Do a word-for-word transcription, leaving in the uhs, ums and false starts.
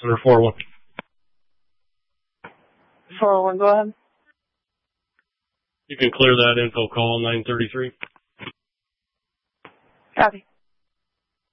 Under four one. four one, go ahead. You can clear that info call nine thirty-three. Copy.